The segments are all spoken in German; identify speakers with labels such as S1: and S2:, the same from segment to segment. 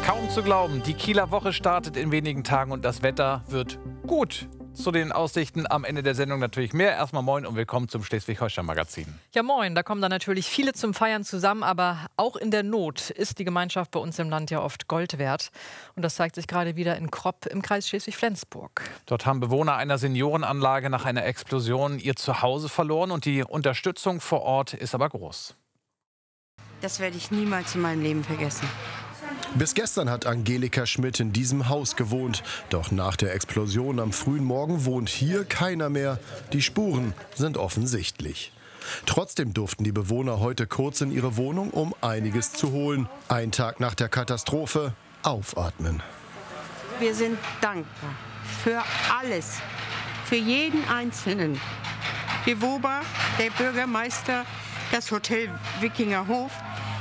S1: Kaum zu glauben, die Kieler Woche startet in wenigen Tagen und das Wetter wird gut. Zu den Aussichten am Ende der Sendung natürlich mehr. Erstmal moin und willkommen zum Schleswig-Holstein-Magazin.
S2: Ja moin, da kommen dann natürlich viele zum Feiern zusammen, aber auch in der Not ist die Gemeinschaft bei uns im Land ja oft Gold wert. Und das zeigt sich gerade wieder in Kropp im Kreis Schleswig-Flensburg.
S1: Dort haben Bewohner einer Seniorenanlage nach einer Explosion ihr Zuhause verloren und die Unterstützung vor Ort ist aber groß.
S3: Das werde ich niemals in meinem Leben vergessen.
S4: Bis gestern hat Angelika Schmidt in diesem Haus gewohnt. Doch nach der Explosion am frühen Morgen wohnt hier keiner mehr. Die Spuren sind offensichtlich. Trotzdem durften die Bewohner heute kurz in ihre Wohnung, um einiges zu holen. Ein Tag nach der Katastrophe aufatmen.
S3: Wir sind dankbar für alles, für jeden Einzelnen. Die WOBA, der Bürgermeister, das Hotel Wikingerhof.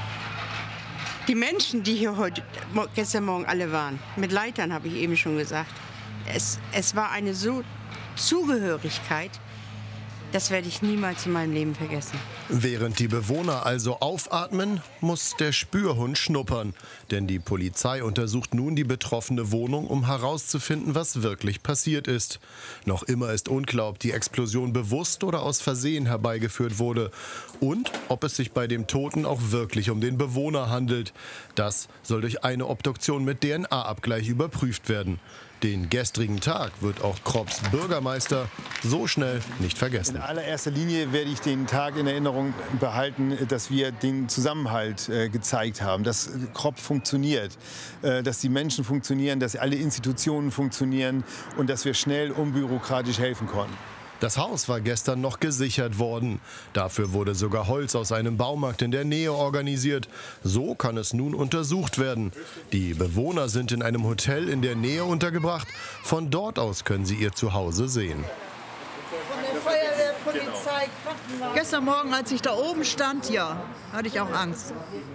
S3: Die Menschen, die hier gestern Morgen alle waren, mit Leitern habe ich eben schon gesagt, es war eine so Zugehörigkeit, das werde ich niemals in meinem Leben vergessen.
S4: Während die Bewohner also aufatmen, muss der Spürhund schnuppern. Denn die Polizei untersucht nun die betroffene Wohnung, um herauszufinden, was wirklich passiert ist. Noch immer ist unklar, ob die Explosion bewusst oder aus Versehen herbeigeführt wurde. Und ob es sich bei dem Toten auch wirklich um den Bewohner handelt. Das soll durch eine Obduktion mit DNA-Abgleich überprüft werden. Den gestrigen Tag wird auch Kropps Bürgermeister so schnell nicht vergessen.
S5: In allererster Linie werde ich den Tag in Erinnerung behalten, dass wir den Zusammenhalt gezeigt haben, dass Kropp funktioniert, dass die Menschen funktionieren, dass alle Institutionen funktionieren und dass wir schnell unbürokratisch helfen konnten.
S4: Das Haus war gestern noch gesichert worden. Dafür wurde sogar Holz aus einem Baumarkt in der Nähe organisiert. So kann es nun untersucht werden. Die Bewohner sind in einem Hotel in der Nähe untergebracht. Von dort aus können sie ihr Zuhause sehen.
S6: Von der Feuerwehr, Polizei, Krankenwagen. Gestern Morgen, als ich da oben stand, ja, hatte ich auch Angst.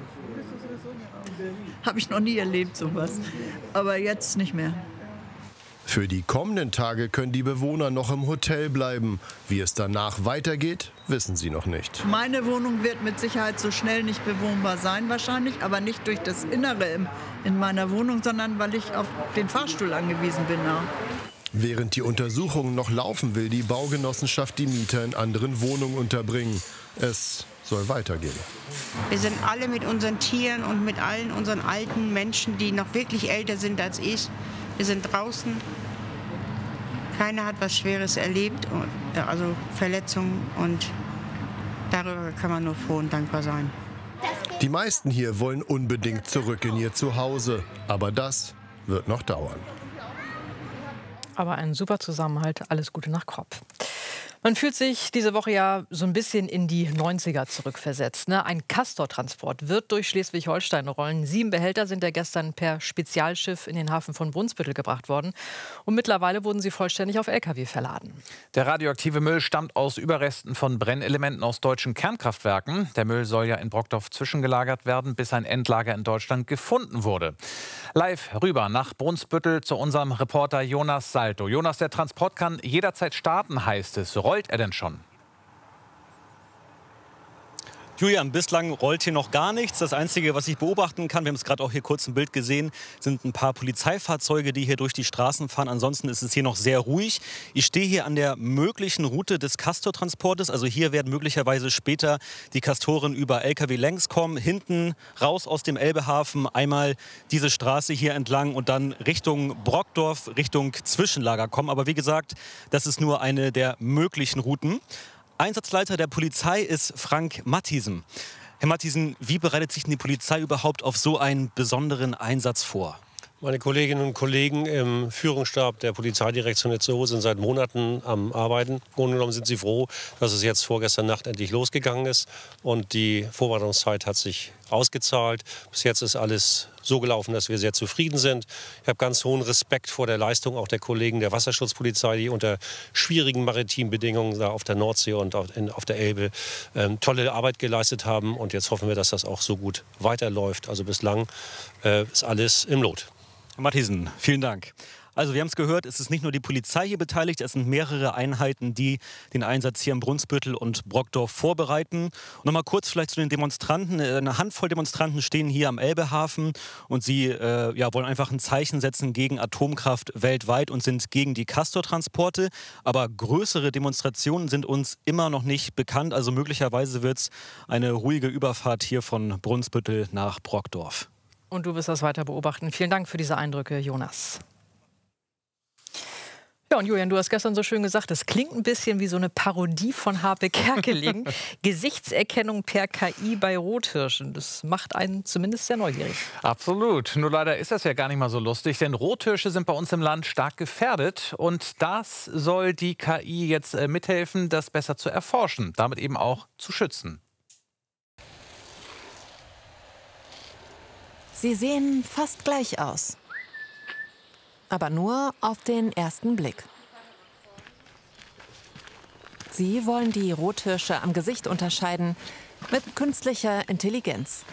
S6: Habe ich noch nie erlebt, sowas. Aber jetzt nicht mehr.
S4: Für die kommenden Tage können die Bewohner noch im Hotel bleiben. Wie es danach weitergeht, wissen sie noch nicht.
S6: Meine Wohnung wird mit Sicherheit so schnell nicht bewohnbar sein wahrscheinlich, aber nicht durch das Innere in meiner Wohnung, sondern weil ich auf den Fahrstuhl angewiesen bin. Ja.
S4: Während die Untersuchungen noch laufen, will die Baugenossenschaft die Mieter in anderen Wohnungen unterbringen. Es soll weitergehen.
S3: Wir sind alle mit unseren Tieren und mit allen unseren alten Menschen, die noch wirklich älter sind als ich. Wir sind draußen. Keiner hat was Schweres erlebt, also Verletzungen. Und darüber kann man nur froh und dankbar sein.
S4: Die meisten hier wollen unbedingt zurück in ihr Zuhause. Aber das wird noch dauern.
S2: Aber ein super Zusammenhalt. Alles Gute nach Kropp. Man fühlt sich diese Woche ja so ein bisschen in die 90er zurückversetzt. Ne? Ein Castor-Transport wird durch Schleswig-Holstein rollen. 7 Behälter sind ja gestern per Spezialschiff in den Hafen von Brunsbüttel gebracht worden. Und mittlerweile wurden sie vollständig auf Lkw verladen.
S1: Der radioaktive Müll stammt aus Überresten von Brennelementen aus deutschen Kernkraftwerken. Der Müll soll ja in Brockdorf zwischengelagert werden, bis ein Endlager in Deutschland gefunden wurde. Live rüber nach Brunsbüttel zu unserem Reporter Jonas Salto. Jonas, der Transport kann jederzeit starten, heißt es. Rollt er denn schon?
S7: Julian, bislang rollt hier noch gar nichts. Das Einzige, was ich beobachten kann, wir haben es gerade auch hier kurz im Bild gesehen, sind ein paar Polizeifahrzeuge, die hier durch die Straßen fahren. Ansonsten ist es hier noch sehr ruhig. Ich stehe hier an der möglichen Route des Castor-Transportes. Also hier werden möglicherweise später die Castoren über Lkw längs kommen, hinten raus aus dem Elbehafen, einmal diese Straße hier entlang und dann Richtung Brockdorf, Richtung Zwischenlager kommen. Aber wie gesagt, das ist nur eine der möglichen Routen. Einsatzleiter der Polizei ist Frank Mathiesen. Herr Mathiesen, wie bereitet sich denn die Polizei überhaupt auf so einen besonderen Einsatz vor?
S8: Meine Kolleginnen und Kollegen im Führungsstab der Polizeidirektion Itzehoe sind seit Monaten am Arbeiten. Im Grunde genommen sind sie froh, dass es jetzt vorgestern Nacht endlich losgegangen ist. Und die Vorbereitungszeit hat sich ausgezahlt. Bis jetzt ist alles so gelaufen, dass wir sehr zufrieden sind. Ich habe ganz hohen Respekt vor der Leistung auch der Kollegen der Wasserschutzpolizei, die unter schwierigen maritimen Bedingungen da auf der Nordsee und auf der Elbe tolle Arbeit geleistet haben. Und jetzt hoffen wir, dass das auch so gut weiterläuft. Also bislang ist alles im Lot.
S7: Herr Mathiesen, vielen Dank. Also wir haben es gehört, es ist nicht nur die Polizei hier beteiligt, es sind mehrere Einheiten, die den Einsatz hier im Brunsbüttel und Brockdorf vorbereiten. Und nochmal kurz vielleicht zu den Demonstranten. Eine Handvoll Demonstranten stehen hier am Elbehafen und sie wollen einfach ein Zeichen setzen gegen Atomkraft weltweit und sind gegen die Castor-Transporte. Aber größere Demonstrationen sind uns immer noch nicht bekannt. Also möglicherweise wird es eine ruhige Überfahrt hier von Brunsbüttel nach Brockdorf.
S2: Und du wirst das weiter beobachten. Vielen Dank für diese Eindrücke, Jonas. Ja, und Julian, du hast gestern so schön gesagt, das klingt ein bisschen wie so eine Parodie von Harpe Kerkeling. Gesichtserkennung per KI bei Rothirschen. Das macht einen zumindest sehr neugierig.
S1: Absolut. Nur leider ist das ja gar nicht mal so lustig, denn Rothirsche sind bei uns im Land stark gefährdet. Und das soll die KI jetzt mithelfen, das besser zu erforschen, damit eben auch zu schützen.
S9: Sie sehen fast gleich aus. Aber nur auf den ersten Blick. Sie wollen die Rothirsche am Gesicht unterscheiden mit künstlicher Intelligenz.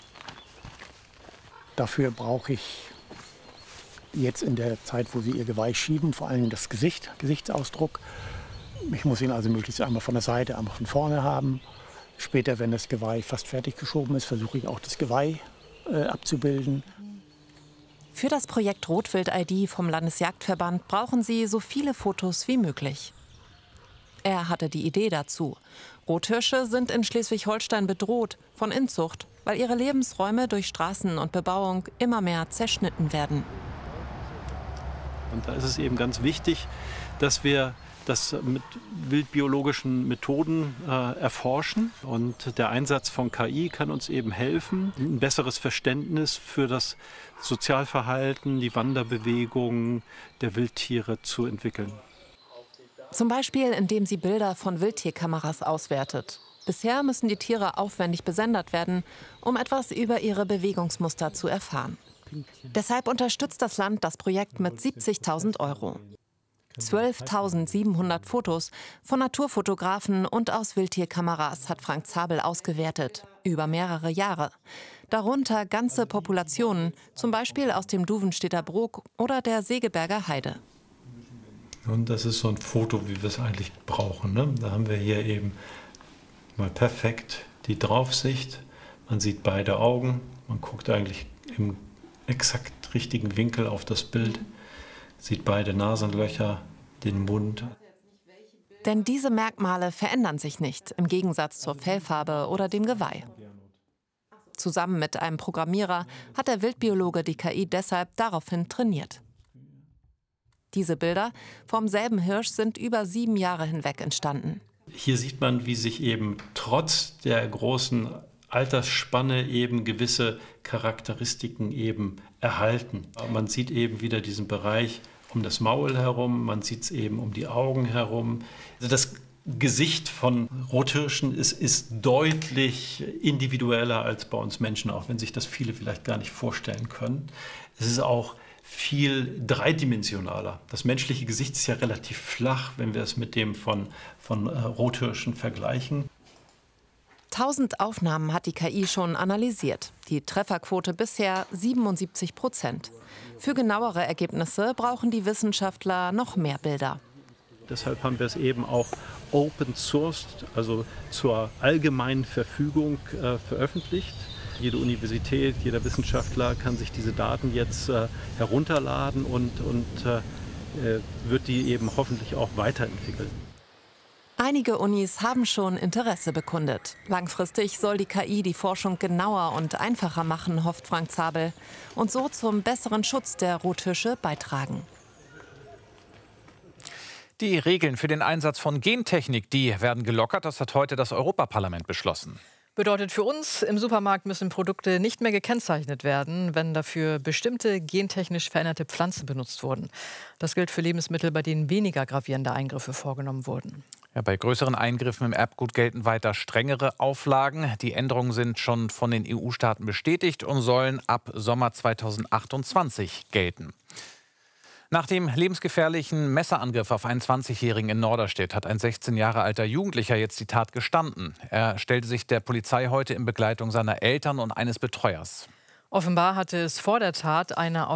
S10: Dafür brauche ich jetzt in der Zeit, wo sie ihr Geweih schieben, vor allem das Gesichtsausdruck. Ich muss ihn also möglichst einmal von der Seite, einmal von vorne haben. Später, wenn das Geweih fast fertig geschoben ist, versuche ich auch das Geweih abzubilden.
S9: Für das Projekt Rotwild-ID vom Landesjagdverband brauchen sie so viele Fotos wie möglich. Er hatte die Idee dazu. Rothirsche sind in Schleswig-Holstein bedroht von Inzucht, weil ihre Lebensräume durch Straßen und Bebauung immer mehr zerschnitten werden.
S11: Und da ist es eben ganz wichtig, dass wir das mit wildbiologischen Methoden erforschen. Und der Einsatz von KI kann uns eben helfen, ein besseres Verständnis für das Sozialverhalten, die Wanderbewegung der Wildtiere zu entwickeln.
S9: Zum Beispiel, indem sie Bilder von Wildtierkameras auswertet. Bisher müssen die Tiere aufwendig besendet werden, um etwas über ihre Bewegungsmuster zu erfahren. Deshalb unterstützt das Land das Projekt mit 70.000 €. 12.700 Fotos von Naturfotografen und aus Wildtierkameras hat Frank Zabel ausgewertet, über mehrere Jahre. Darunter ganze Populationen, zum Beispiel aus dem Duvenstedter Brook oder der Segeberger Heide.
S12: Und das ist so ein Foto, wie wir es eigentlich brauchen, ne? Da haben wir hier eben mal perfekt die Draufsicht. Man sieht beide Augen, man guckt eigentlich im exakt richtigen Winkel auf das Bild. Sieht beide Nasenlöcher, den Mund.
S9: Denn diese Merkmale verändern sich nicht, im Gegensatz zur Fellfarbe oder dem Geweih. Zusammen mit einem Programmierer hat der Wildbiologe die KI deshalb daraufhin trainiert. Diese Bilder vom selben Hirsch sind über 7 Jahre hinweg entstanden.
S12: Hier sieht man, wie sich eben trotz der großen Altersspanne eben gewisse Charakteristiken eben erhalten. Man sieht eben wieder diesen Bereich um das Maul herum, man sieht es eben um die Augen herum. Also das Gesicht von Rothirschen ist deutlich individueller als bei uns Menschen, auch wenn sich das viele vielleicht gar nicht vorstellen können. Es ist auch viel dreidimensionaler. Das menschliche Gesicht ist ja relativ flach, wenn wir es mit dem von Rothirschen vergleichen.
S9: 1000 Aufnahmen hat die KI schon analysiert. Die Trefferquote bisher 77%. Für genauere Ergebnisse brauchen die Wissenschaftler noch mehr Bilder.
S11: Deshalb haben wir es eben auch open sourced, also zur allgemeinen Verfügung veröffentlicht. Jede Universität, jeder Wissenschaftler kann sich diese Daten jetzt herunterladen und wird die eben hoffentlich auch weiterentwickeln.
S9: Einige Unis haben schon Interesse bekundet. Langfristig soll die KI die Forschung genauer und einfacher machen, hofft Frank Zabel, und so zum besseren Schutz der Rothirsche beitragen.
S1: Die Regeln für den Einsatz von Gentechnik, die werden gelockert. Das hat heute das Europaparlament beschlossen.
S2: Bedeutet für uns, im Supermarkt müssen Produkte nicht mehr gekennzeichnet werden, wenn dafür bestimmte gentechnisch veränderte Pflanzen benutzt wurden. Das gilt für Lebensmittel, bei denen weniger gravierende Eingriffe vorgenommen wurden.
S1: Ja, bei größeren Eingriffen im Erbgut gelten weiter strengere Auflagen. Die Änderungen sind schon von den EU-Staaten bestätigt und sollen ab Sommer 2028 gelten. Nach dem lebensgefährlichen Messerangriff auf einen 20-Jährigen in Norderstedt hat ein 16 Jahre alter Jugendlicher jetzt die Tat gestanden. Er stellte sich der Polizei heute in Begleitung seiner Eltern und eines Betreuers.
S2: Offenbar hatte es vor der Tat eine